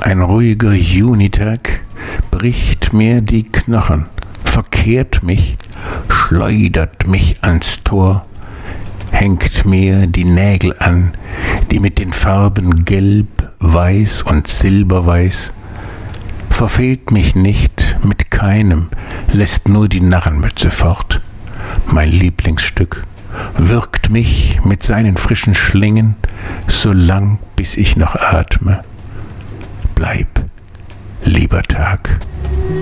Ein ruhiger Junitag bricht mir die Knochen, verkehrt mich, schleudert mich ans Tor, hängt mir die Nägel an, die mit den Farben Gelb, Weiß und Silberweiß, verfehlt mich nicht mit keinem, lässt nur die Narrenmütze fort, mein Lieblingsstück, wirkt mich mit seinen frischen Schlingen, so lang bis ich noch atme. Bleib, lieber Tag.